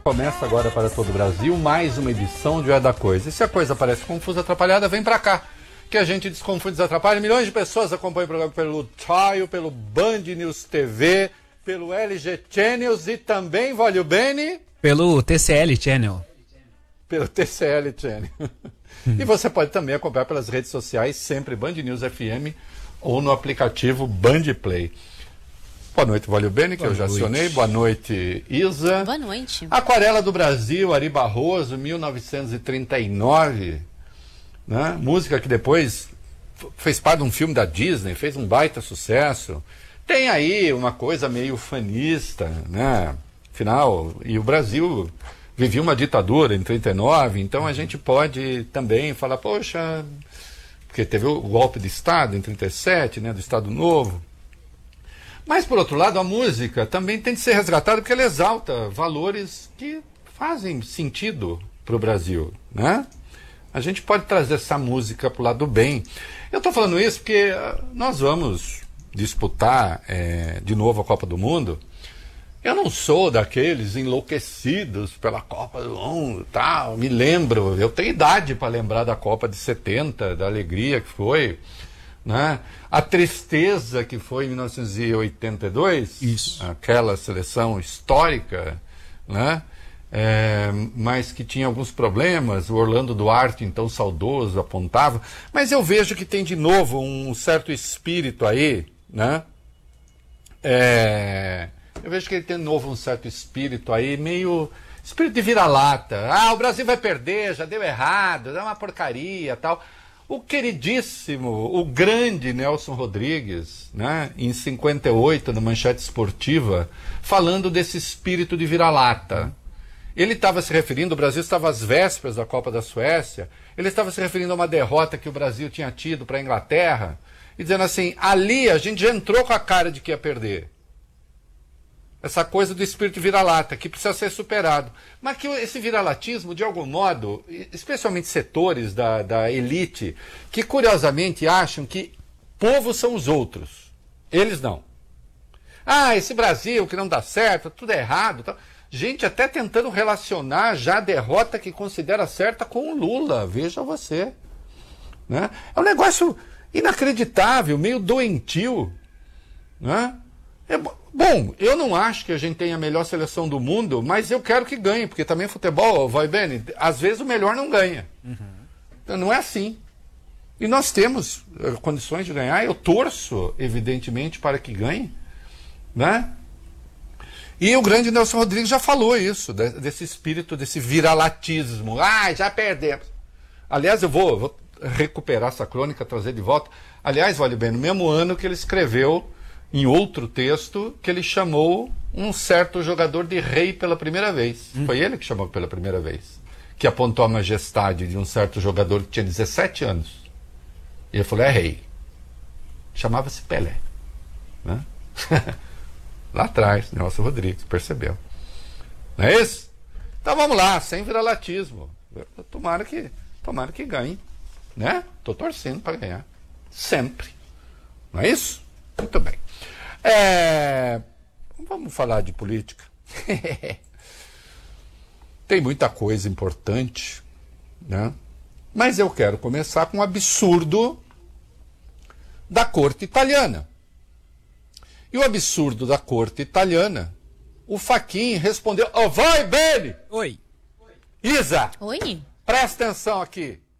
Começa agora para todo o Brasil mais uma edição de É da Coisa. E se a coisa parece confusa, atrapalhada, vem pra cá, que a gente desconfunde e desatrapalha. Milhões de pessoas acompanham o programa pelo Trial, pelo Band News TV, pelo LG Channels e também, Valeu Bene, pelo TCL Channel. Pelo TCL Channel. E você pode também acompanhar pelas redes sociais, sempre Band News FM ou no aplicativo Band Play. Boa noite, Valeu Bene, que eu já acionei. Boa noite, Isa. Boa noite. Aquarela do Brasil, Ari Barroso, 1939. Né? Música que depois fez parte de um filme da Disney, fez um baita sucesso. Tem aí uma coisa meio fanista, né? Afinal, e o Brasil vivia uma ditadura em 39, então a gente pode também falar, poxa, porque teve o golpe de Estado em 37, né, do Estado Novo. Mas, por outro lado, a música também tem de ser resgatada porque ela exalta valores que fazem sentido para o Brasil, né? A gente pode trazer essa música para o lado do bem. Eu estou falando isso porque nós vamos disputar de novo a Copa do Mundo. Eu não sou daqueles enlouquecidos pela Copa do Mundo, tal. Me lembro, eu tenho idade para lembrar da Copa de 70, da alegria que foi, né? A tristeza que foi em 1982, isso, aquela seleção histórica, né? Mas que tinha alguns problemas. O Orlando Duarte, então saudoso, apontava. Mas eu vejo que tem de novo um certo espírito aí, né? Eu vejo que ele tem de novo um certo espírito aí, meio espírito de vira-lata. Ah, o Brasil vai perder, já deu errado, dá uma porcaria, tal. O queridíssimo, o grande Nelson Rodrigues, né, em 58, na Manchete Esportiva, falando desse espírito de vira-lata. Ele estava se referindo, o Brasil estava às vésperas da Copa da Suécia, ele estava se referindo a uma derrota que o Brasil tinha tido para a Inglaterra, e dizendo assim, ali a gente já entrou com a cara de que ia perder. Essa coisa do espírito vira-lata, que precisa ser superado. Mas que esse viralatismo, de algum modo, especialmente setores da elite, que curiosamente acham que povos são os outros. Eles não. Ah, esse Brasil que não dá certo, tudo é errado. Tal. Gente até tentando relacionar já a derrota que considera certa com o Lula. Veja você. Né? É um negócio inacreditável, meio doentio. Né? Bom, eu não acho que a gente tenha a melhor seleção do mundo, mas eu quero que ganhe, porque também futebol, vai bem, às vezes o melhor não ganha. Então não é assim. E nós temos condições de ganhar, eu torço, evidentemente, para que ganhe. Né? E o grande Nelson Rodrigues já falou isso, desse espírito, desse viralatismo. Ah, já perdemos. Aliás, eu vou recuperar essa crônica, trazer de volta. Aliás, vale bem, no mesmo ano que ele escreveu em outro texto, que ele chamou um certo jogador de rei pela primeira vez. Foi ele que chamou pela primeira vez. Que apontou a majestade de um certo jogador que tinha 17 anos. E ele falou, é rei. Chamava-se Pelé. Né? Lá atrás, Nelson Rodrigues, percebeu. Não é isso? Então vamos lá, sem viralatismo. Tomara que ganhe. Né? Estou torcendo para ganhar. Sempre. Não é isso? Muito bem. Vamos falar de política. Tem muita coisa importante, né? Mas eu quero começar com um absurdo da corte italiana. E o absurdo da corte italiana, o Fachin respondeu, vai, Bene! Oi. Isa! Oi? Presta atenção aqui.